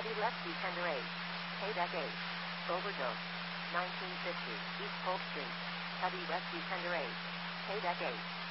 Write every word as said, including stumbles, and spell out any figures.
Heavy left Defender eight. Payback eight. Overdose. nineteen fifty. East Polk Street. Heavy left Defender eight. Payback eight.